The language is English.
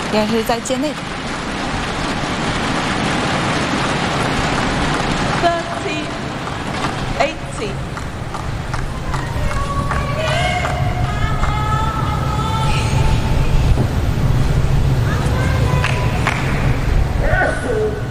应该是在界内的。 30, 80.